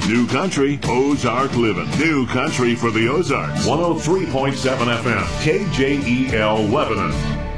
New Country, Ozark Living. New Country for the Ozarks. 103.7 FM, KJEL Lebanon.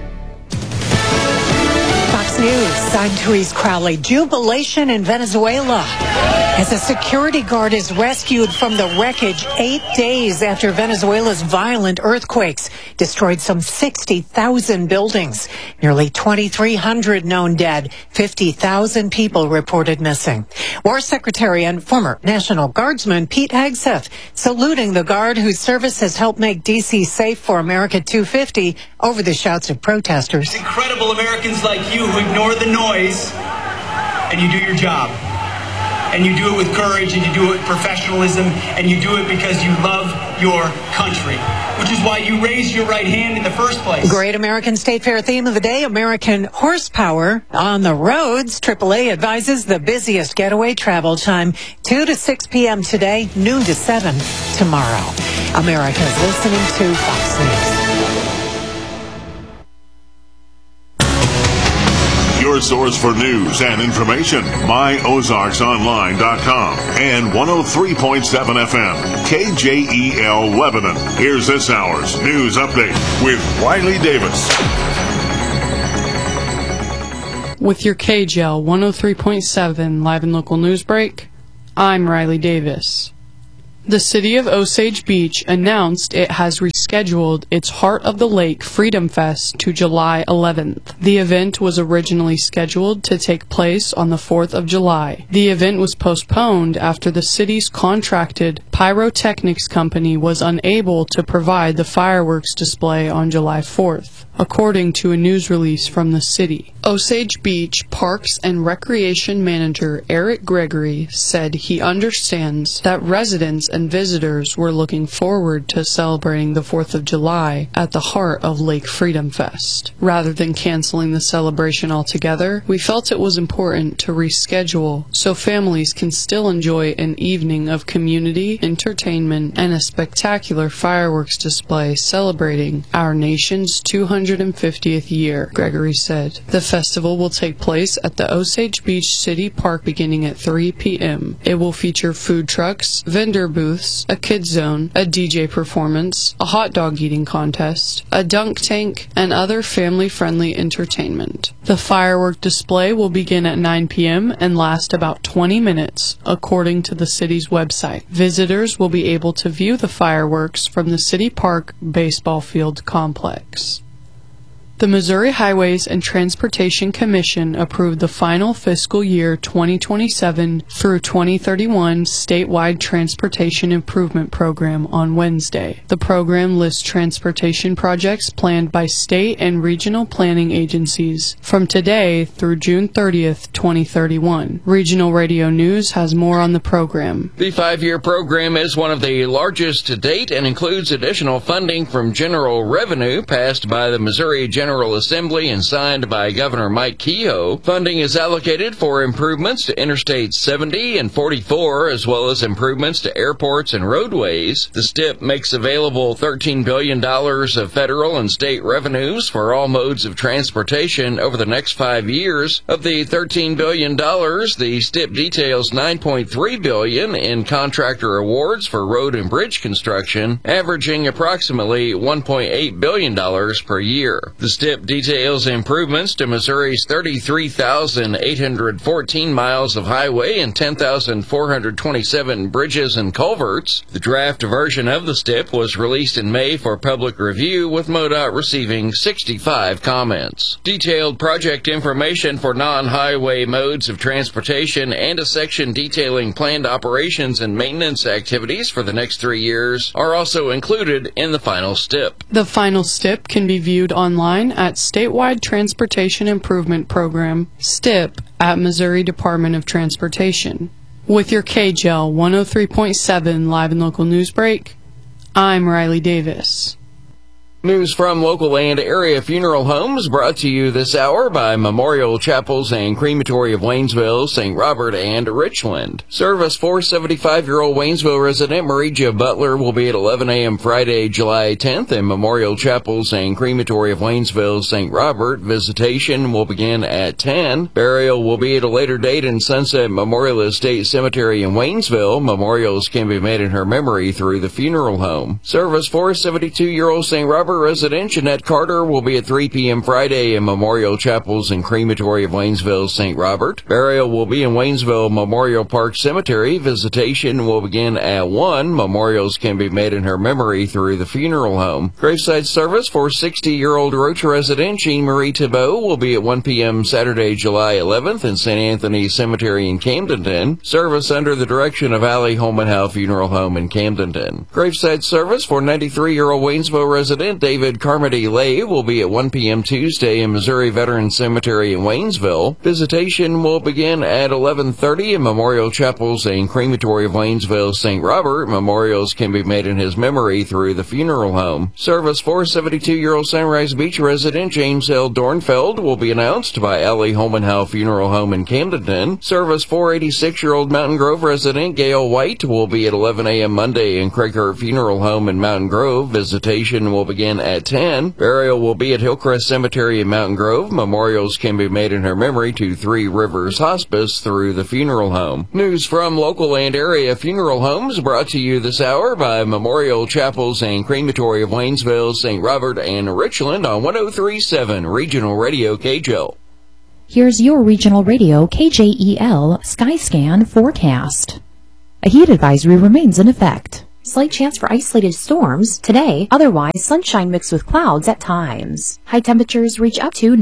Fox News, I'm Therese Crowley. Jubilation in Venezuela as a security guard is rescued from the wreckage 8 days after Venezuela's violent earthquakes destroyed some 60,000 buildings. Nearly 2,300 known dead, 50,000 people reported missing. War Secretary and former National Guardsman Pete Hegseth saluting the guard whose service has helped make D.C. safe for America 250 over the shouts of protesters. It's incredible Americans like you who ignore the noise and you do your job. And you do it with courage, and you do it with professionalism, and you do it because you love your country, which is why you raised your right hand in the first place. Great American State Fair theme of the day, American horsepower on the roads. AAA advises the busiest getaway travel time, 2 to 6 p.m. today, noon to 7 tomorrow. America's listening to Fox News. Your source for news and information, myozarksonline.com and 103.7 FM, KJEL Lebanon. Here's this hour's news update with Riley Davis. With your KJEL 103.7 live and local news break, I'm Riley Davis. The city of Osage Beach announced it has rescheduled its Heart of the Lake Freedom Fest to July 11th. The event was originally scheduled to take place on the 4th of July. The event was postponed after the city's contracted pyrotechnics company was unable to provide the fireworks display on July 4th, according to a news release from the city. Osage Beach Parks and Recreation Manager Eric Gregory said he understands that residents and visitors were looking forward to celebrating the 4th of July at the heart of Lake Freedom Fest. Rather than canceling the celebration altogether, we felt it was important to reschedule so families can still enjoy an evening of community, entertainment, and a spectacular fireworks display celebrating our nation's 250th year, Gregory said. The festival will take place at the Osage Beach City Park beginning at 3 p.m. It will feature food trucks, vendor booths, a kids zone, a DJ performance, a hot dog eating contest, a dunk tank, and other family-friendly entertainment. The firework display will begin at 9 p.m. and last about 20 minutes, according to the city's website. Visitors will be able to view the fireworks from the City Park baseball field complex. The Missouri Highways and Transportation Commission approved the final fiscal year 2027 through 2031 statewide transportation improvement program on Wednesday. The program lists transportation projects planned by state and regional planning agencies from today through June 30th, 2031. Regional Radio News has more on the program. The 5-year program is one of the largest to date and includes additional funding from general revenue passed by the Missouri General Assembly and signed by Governor Mike Kehoe. Funding is allocated for improvements to Interstate 70 and 44, as well as improvements to airports and roadways. The STIP makes available $13 billion of federal and state revenues for all modes of transportation over the next 5 years. Of the $13 billion, the STIP details $9.3 billion in contractor awards for road and bridge construction, averaging approximately $1.8 billion per year. The STIP details improvements to Missouri's 33,814 miles of highway and 10,427 bridges and culverts. The draft version of the STIP was released in May for public review, with MoDOT receiving 65 comments. Detailed project information for non-highway modes of transportation and a section detailing planned operations and maintenance activities for the next 3 years are also included in the final STIP. The final STIP can be viewed online at Statewide Transportation Improvement Program, STIP, at Missouri Department of Transportation. With your KJEL 103.7 live and local news break, I'm Riley Davis. News from local and area funeral homes brought to you this hour by Memorial Chapels and Crematory of Waynesville, St. Robert, and Richland. Service for 75-year-old Waynesville resident Maria Butler will be at 11 a.m. Friday, July 10th in Memorial Chapels and Crematory of Waynesville, St. Robert. Visitation will begin at 10. Burial will be at a later date in Sunset Memorial Estate Cemetery in Waynesville. Memorials can be made in her memory through the funeral home. Service for 72-year-old St. Robert resident Jeanette Carter will be at 3 p.m. Friday in Memorial Chapels and Crematory of Waynesville, St. Robert. Burial will be in Waynesville Memorial Park Cemetery. Visitation will begin at 1. Memorials can be made in her memory through the funeral home. Graveside service for 60-year-old Roach resident Jean Marie Thibault will be at 1 p.m. Saturday, July 11th in St. Anthony Cemetery in Camdenton. Service under the direction of Allie Holmanhowe Funeral Home in Camdenton. Graveside service for 93-year-old Waynesville resident David Carmody Lay will be at 1 p.m. Tuesday in Missouri Veterans Cemetery in Waynesville. Visitation will begin at 11:30 in Memorial Chapels and Crematory of Waynesville, St. Robert. Memorials can be made in his memory through the funeral home. Service for 72-year-old Sunrise Beach resident James L. Dornfeld will be announced by Allie Holmanhowe Funeral Home in Camdenton. Service for 86-year-old Mountain Grove resident Gail White will be at 11 a.m. Monday in Craighurt Funeral Home in Mountain Grove. Visitation will begin at 10. Burial will be at Hillcrest Cemetery in Mountain Grove. Memorials can be made in her memory to Three Rivers Hospice through the funeral home. News from local and area funeral homes brought to you this hour by Memorial Chapels and Crematory of Waynesville, St. Robert, and Richland on 103.7 Regional Radio KJL. Here's your Regional Radio KJEL Skyscan forecast. A heat advisory remains in effect. Slight chance for isolated storms today, otherwise sunshine mixed with clouds at times. High temperatures reach up to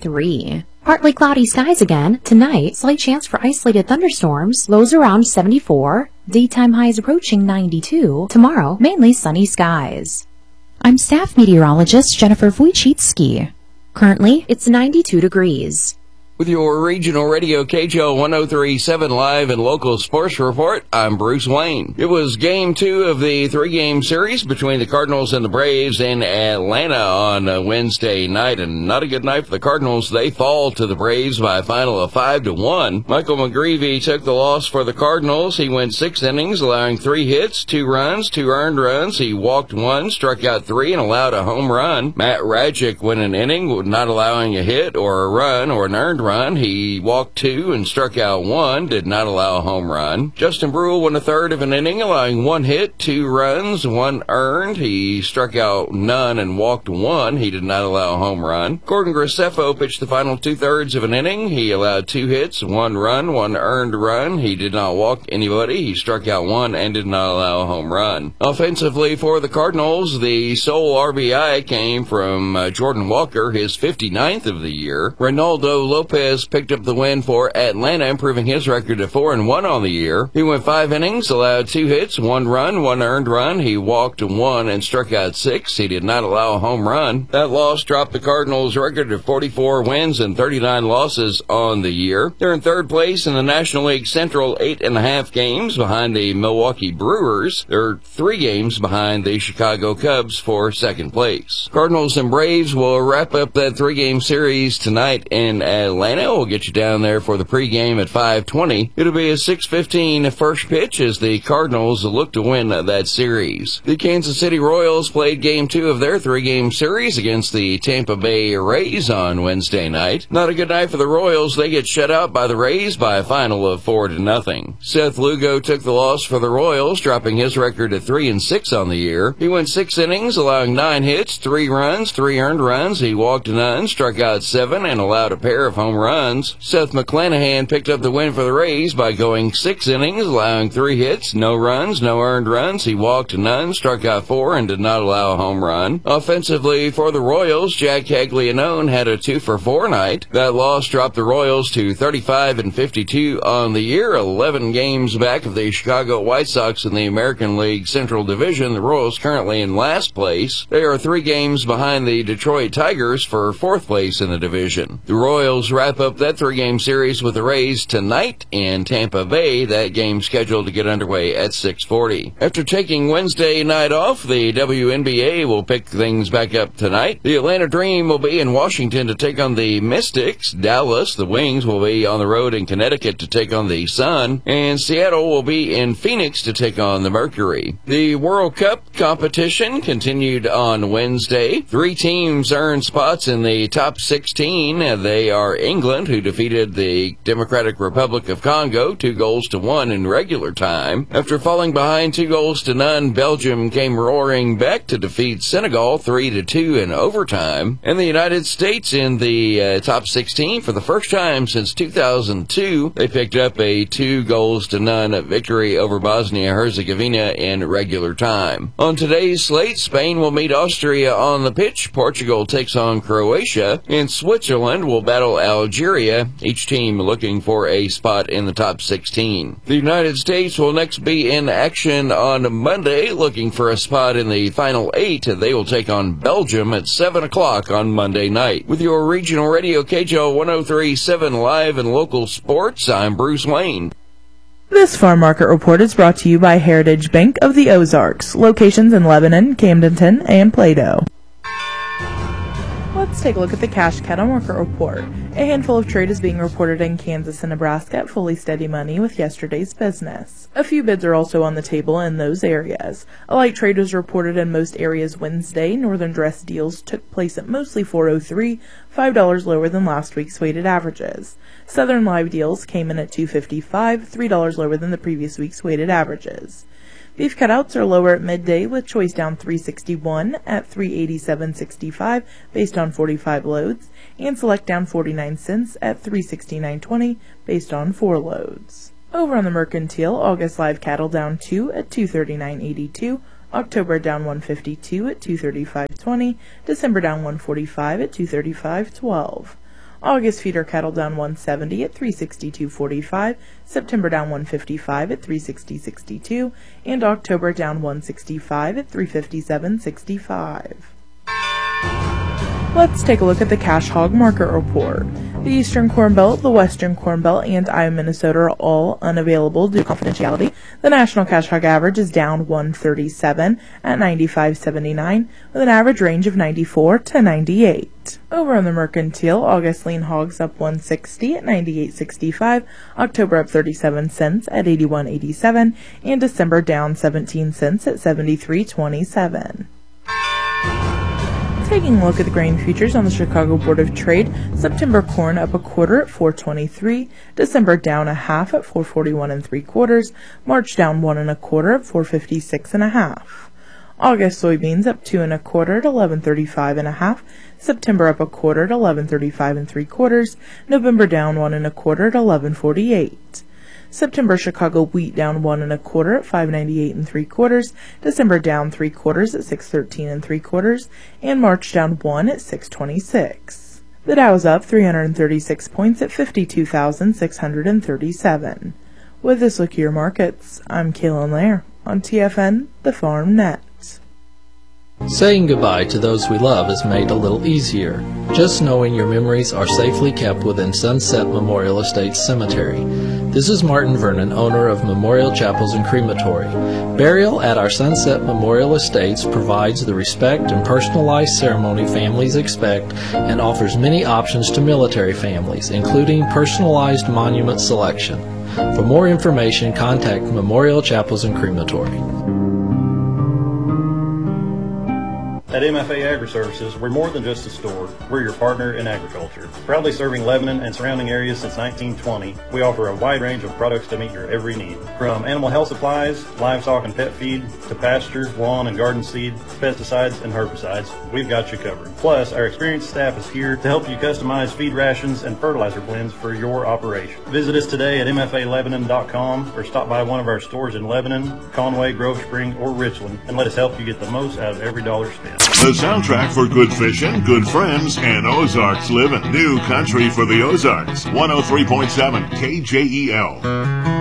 93. Partly cloudy skies again. Tonight, slight chance for isolated thunderstorms, lows around 74. Daytime highs approaching 92. Tomorrow, mainly sunny skies. I'm staff meteorologist Jennifer Wojcicki. Currently, it's 92 degrees. With your Regional Radio KJO 103.7 live and local sports report, I'm Bruce Wayne. It was Game 2 of the 3-game series between the Cardinals and the Braves in Atlanta on Wednesday night, and not a good night for the Cardinals. They fall to the Braves by a final of 5-1. Michael McGreevy took the loss for the Cardinals. He went 6 innings, allowing 3 hits, 2 runs, 2 earned runs. He walked 1, struck out 3, and allowed a home run. Matt Radjic went an inning, not allowing a hit or a run or an earned run. He walked 2 and struck out 1, did not allow a home run. Justin Brule went a third of an inning, allowing 1 hit, 2 runs, 1 earned. He struck out none and walked 1. He did not allow a home run. Gordon Graceffo pitched the final 2/3 of an inning. He allowed 2 hits, 1 run, 1 earned run. He did not walk anybody. He struck out 1 and did not allow a home run. Offensively for the Cardinals, the sole RBI came from Jordan Walker, his 59th of the year. Reynaldo Lopez picked up the win for Atlanta, improving his record to 4-1 on the year. He went 5 innings, allowed 2 hits, 1 run, 1 earned run. He walked 1 and struck out 6. He did not allow a home run. That loss dropped the Cardinals' record to 44 wins and 39 losses on the year. They're in third place in the National League Central, 8.5 games behind the Milwaukee Brewers. They're 3 games behind the Chicago Cubs for second place. Cardinals and Braves will wrap up that 3-game series tonight in Atlanta. We'll get you down there for the pregame at 5:20. It'll be a 6:15 first pitch as the Cardinals look to win that series. The Kansas City Royals played Game 2 of their 3-game series against the Tampa Bay Rays on Wednesday night. Not a good night for the Royals. They get shut out by the Rays by a final of 4-0. Seth Lugo took the loss for the Royals, dropping his record to 3-6 on the year. He went 6 innings, allowing 9 hits, 3 runs, 3 earned runs. He walked none, struck out 7, and allowed a pair of home runs. Seth McClanahan picked up the win for the Rays by going 6 innings, allowing 3 hits, no runs, no earned runs. He walked none, struck out 4, and did not allow a home run. Offensively for the Royals, Jack Caglianone had a 2-for-4 night. That loss dropped the Royals to 35-52 on the year, 11 games back of the Chicago White Sox in the American League Central Division. The Royals currently in last place. They are 3 games behind the Detroit Tigers for 4th place in the division. The Royals wrap up that 3-game series with the Rays tonight in Tampa Bay. That game scheduled to get underway at 6:40. After taking Wednesday night off, the WNBA will pick things back up tonight. The Atlanta Dream will be in Washington to take on the Mystics. Dallas, the Wings, will be on the road in Connecticut to take on the Sun. And Seattle will be in Phoenix to take on the Mercury. The World Cup competition continued on Wednesday. 3 teams earned spots in the top 16. They are England, who defeated the Democratic Republic of Congo 2-1 in regular time. After falling behind 2-0, Belgium came roaring back to defeat Senegal 3-2 in overtime. And the United States in the top 16 for the first time since 2002. They picked up a 2-0 victory over Bosnia-Herzegovina in regular time. On today's slate, Spain will meet Austria on the pitch. Portugal takes on Croatia. And Switzerland will battle Algeria, each team looking for a spot in the top 16. The United States will next be in action on Monday, looking for a spot in the final 8. They will take on Belgium at 7 o'clock on Monday night. With your regional radio KJL 103.7 live and local sports, I'm Bruce Wayne. This farm market report is brought to you by Heritage Bank of the Ozarks, locations in Lebanon, Camdenton, and Plato. Let's take a look at the cash cattle market report. A handful of trade is being reported in Kansas and Nebraska at fully steady money with yesterday's business. A few bids are also on the table in those areas. A light trade was reported in most areas Wednesday. Northern dress deals took place at mostly $4.03, $5 lower than last week's weighted averages. Southern live deals came in at $2.55, $3 lower than the previous week's weighted averages. Beef cutouts are lower at midday, with choice down $3.61 at $3.8765 based on 45 loads, and select down 49 cents at $3.6920 based on 4 loads. Over on the mercantile, August live cattle down 2 at $239.82, October down 152 at $235.20, December down 145 at $235.12. August feeder cattle down 170 at $362.45, September down 155 at $360.62, and October down 165 at $357.65. Let's take a look at the cash hog market report. The Eastern Corn Belt, the Western Corn Belt, and Iowa, Minnesota are all unavailable due to confidentiality. The national cash hog average is down 137 at 95.79, with an average range of 94 to 98. Over on the mercantile, August lean hogs up 160 at 98.65, October up 37 cents at 81.87, and December down 17 cents at 73.27. Taking a look at the grain futures on the Chicago Board of Trade, September corn up a quarter at $4.23, December down a half at $4.41 3/4, March down 1 1/4 at $4.56 1/2. August soybeans up 2 1/4 at $11.35 1/2, September up a quarter at $11.35 3/4, November down 1 1/4 at $11.48. September Chicago wheat down 1 1/4 at $5.98 3/4, December down 3/4 at $6.13 3/4, and March down 1 at $6.26. The Dow is up 336 points at 52,637. With this look at your markets, I'm Kaylin Lair on TFN, the Farm Net. Saying goodbye to those we love is made a little easier, just knowing your memories are safely kept within Sunset Memorial Estates Cemetery. This is Martin Vernon, owner of Memorial Chapels and Crematory. Burial at our Sunset Memorial Estates provides the respect and personalized ceremony families expect and offers many options to military families, including personalized monument selection. For more information, contact Memorial Chapels and Crematory. At MFA Agri-Services, we're more than just a store. We're your partner in agriculture. Proudly serving Lebanon and surrounding areas since 1920, we offer a wide range of products to meet your every need. From animal health supplies, livestock and pet feed, to pasture, lawn and garden seed, pesticides and herbicides, we've got you covered. Plus, our experienced staff is here to help you customize feed rations and fertilizer blends for your operation. Visit us today at mfalebanon.com or stop by one of our stores in Lebanon, Conway, Grove Spring, or Richland and let us help you get the most out of every dollar spent. The soundtrack for good fishing, good friends, and Ozarks living. New country for the Ozarks. 103.7 KJEL.